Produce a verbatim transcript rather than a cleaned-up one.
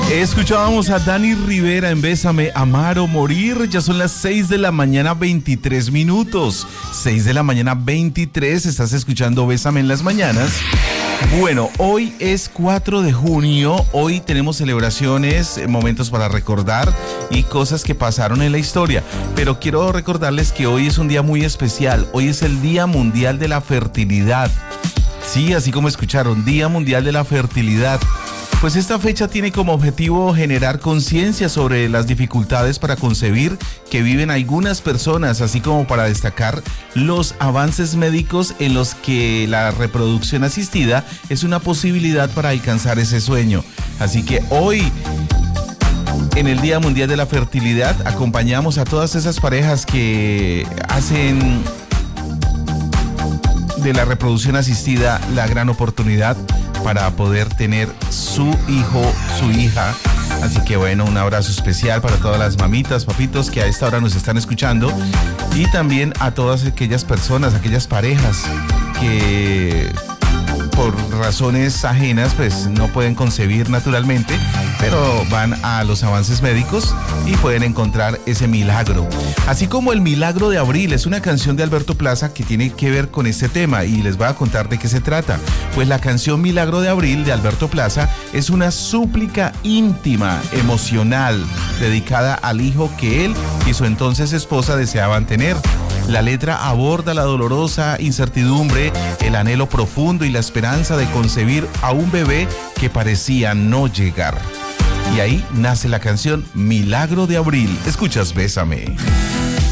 Escuchábamos a Dani Rivera en Bésame, Amar o Morir. Ya son las seis de la mañana, veintitrés minutos. seis de la mañana, veintitrés. Estás escuchando Bésame en las mañanas. Bueno, hoy es cuatro de junio. Hoy tenemos celebraciones, momentos para recordar y cosas que pasaron en la historia. Pero quiero recordarles que hoy es un día muy especial. Hoy es el Día Mundial de la Fertilidad. Sí, así como escucharon, Día Mundial de la Fertilidad. Pues esta fecha tiene como objetivo generar conciencia sobre las dificultades para concebir que viven algunas personas, así como para destacar los avances médicos en los que la reproducción asistida es una posibilidad para alcanzar ese sueño. Así que hoy, en el Día Mundial de la Fertilidad, acompañamos a todas esas parejas que hacen de la reproducción asistida la gran oportunidad para poder tener su hijo, su hija. Así que bueno, un abrazo especial para todas las mamitas, papitos que a esta hora nos están escuchando, y también a todas aquellas personas, aquellas parejas que por razones ajenas pues no pueden concebir naturalmente, pero van a los avances médicos y pueden encontrar ese milagro. Así como El Milagro de Abril es una canción de Alberto Plaza que tiene que ver con este tema, y les voy a contar de qué se trata. Pues la canción Milagro de Abril de Alberto Plaza es una súplica íntima, emocional, dedicada al hijo que él y su entonces esposa deseaban tener. La letra aborda la dolorosa incertidumbre, el anhelo profundo y la esperanza de concebir a un bebé que parecía no llegar. Y ahí nace la canción Milagro de Abril. Escuchas Bésame.